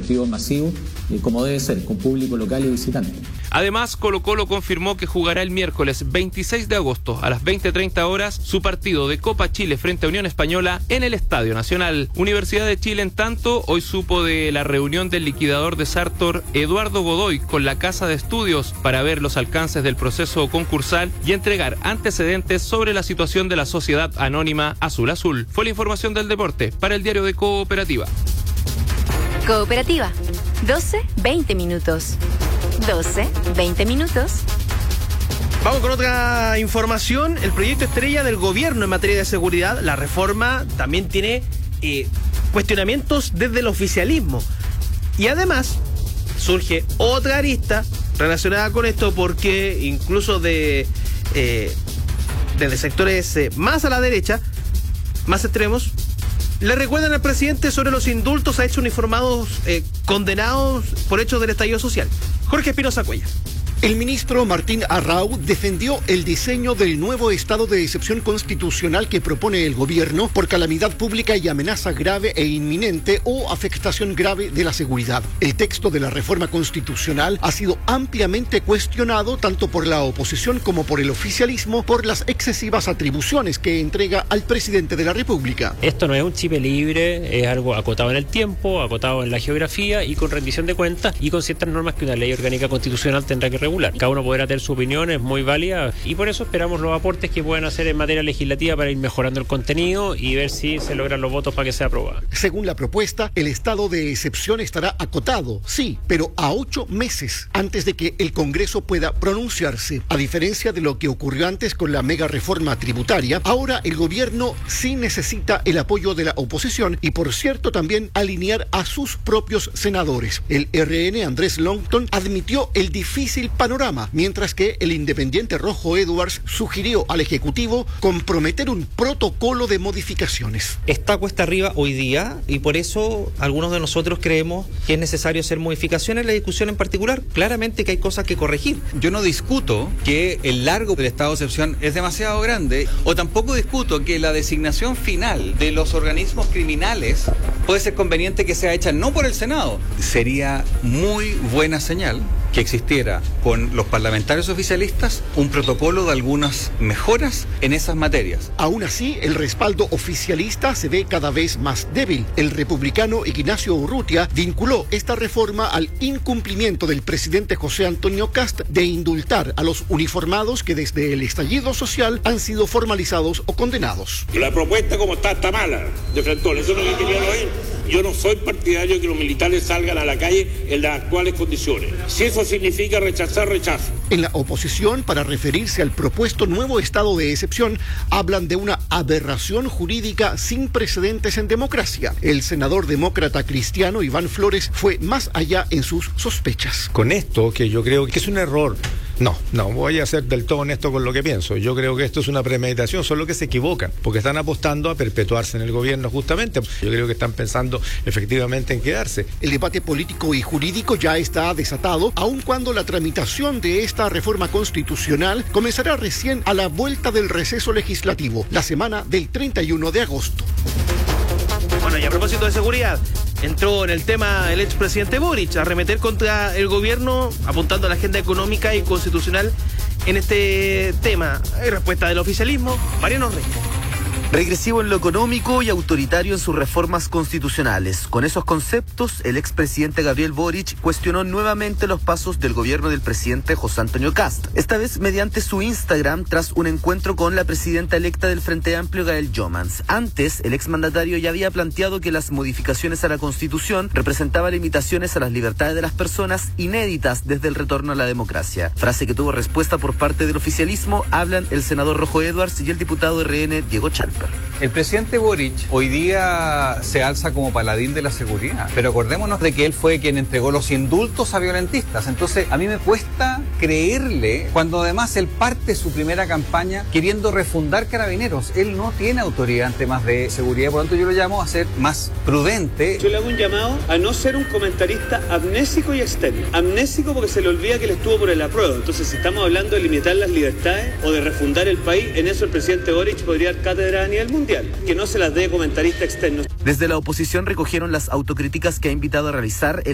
deportivos masivos, como debe ser, con público local y visitante. Además, Colo-Colo confirmó que jugará el miércoles 26 de agosto a las 20:30 horas su partido de Copa Chile frente a Unión Española en el Estadio Nacional. Universidad de Chile, en tanto, hoy supo de la reunión del liquidador de Sartor, Eduardo Godoy, con la Casa de Estudios para ver los alcances del proceso concursal y entregar antecedentes sobre la situación de la sociedad anónima Azul Azul. Fue la información del deporte para el diario de Cooperativa. Cooperativa, 12-20 minutos. 12-20 minutos. Vamos con otra información. El proyecto estrella del gobierno en materia de seguridad, la reforma, también tiene cuestionamientos desde el oficialismo. Y además surge otra arista relacionada con esto, porque incluso desde sectores más a la derecha, más extremos, le recuerdan al presidente sobre los indultos a hechos uniformados condenados por hechos del estallido social. Jorge Espinosa Cuellar. El ministro Martín Arrau defendió el diseño del nuevo estado de excepción constitucional que propone el gobierno por calamidad pública y amenaza grave e inminente o afectación grave de la seguridad. El texto de la reforma constitucional ha sido ampliamente cuestionado tanto por la oposición como por el oficialismo por las excesivas atribuciones que entrega al presidente de la República. Esto no es un chipe libre, es algo acotado en el tiempo, acotado en la geografía y con rendición de cuentas y con ciertas normas que una ley orgánica constitucional tendrá que regular. Cada uno podrá tener su opinión, es muy válida y por eso esperamos los aportes que puedan hacer en materia legislativa para ir mejorando el contenido y ver si se logran los votos para que sea aprobada. Según la propuesta, el estado de excepción estará acotado, sí, pero a 8 meses antes de que el Congreso pueda pronunciarse. A diferencia de lo que ocurrió antes con la mega reforma tributaria, ahora el gobierno sí necesita el apoyo de la oposición y, por cierto, también alinear a sus propios senadores. El RN Andrés Longton admitió el difícil panorama, mientras que el independiente Rojo Edwards sugirió al Ejecutivo comprometer un protocolo de modificaciones. Está cuesta arriba hoy día y por eso algunos de nosotros creemos que es necesario hacer modificaciones en la discusión en particular. Claramente que hay cosas que corregir. Yo no discuto que el largo del estado de excepción es demasiado grande, o tampoco discuto que la designación final de los organismos criminales puede ser conveniente que sea hecha no por el Senado. Sería muy buena señal que existiera con los parlamentarios oficialistas un protocolo de algunas mejoras en esas materias. Aún así, el respaldo oficialista se ve cada vez más débil. El republicano Ignacio Urrutia vinculó esta reforma al incumplimiento del presidente José Antonio Kast de indultar a los uniformados que desde el estallido social han sido formalizados o condenados. La propuesta como está mala de Frentón, eso es lo que querían oír. Yo no soy partidario de que los militares salgan a la calle en las actuales condiciones. Si eso significa rechazar, rechazo. En la oposición, para referirse al propuesto nuevo estado de excepción, hablan de una aberración jurídica sin precedentes en democracia. El senador demócrata cristiano Iván Flores fue más allá en sus sospechas. Con esto, que yo creo que es un error, no voy a ser del todo honesto con lo que pienso. Yo creo que esto es una premeditación, solo que se equivocan, porque están apostando a perpetuarse en el gobierno justamente. Yo creo que están pensando efectivamente en quedarse. El debate político y jurídico ya está desatado, aun cuando la tramitación de esta reforma constitucional comenzará recién a la vuelta del receso legislativo, la semana del 31 de agosto. Bueno, y a propósito de seguridad, entró en el tema el expresidente Boric a arremeter contra el gobierno, apuntando a la agenda económica y constitucional en este tema. Hay respuesta del oficialismo. Mariano Reyes. Regresivo en lo económico y autoritario en sus reformas constitucionales. Con esos conceptos, el expresidente Gabriel Boric cuestionó nuevamente los pasos del gobierno del presidente José Antonio Kast. Esta vez mediante su Instagram tras un encuentro con la presidenta electa del Frente Amplio, Gael Jomans. Antes, el exmandatario ya había planteado que las modificaciones a la Constitución representaban limitaciones a las libertades de las personas inéditas desde el retorno a la democracia. Frase que tuvo respuesta por parte del oficialismo. Hablan el senador Rojo Edwards y el diputado RN Diego Chalper. El presidente Boric hoy día se alza como paladín de la seguridad, pero acordémonos de que él fue quien entregó los indultos a violentistas. Entonces a mí me cuesta creerle cuando además él parte su primera campaña queriendo refundar Carabineros. Él no tiene autoridad en temas de seguridad, por lo tanto yo lo llamo a ser más prudente. Yo le hago un llamado a no ser un comentarista amnésico y externo. Amnésico porque se le olvida que él estuvo por el apruebo. Entonces si estamos hablando de limitar las libertades o de refundar el país, en eso el presidente Boric podría dar cátedra a nivel mundial, que no se las dé comentarista externo. Desde la oposición recogieron las autocríticas que ha invitado a realizar el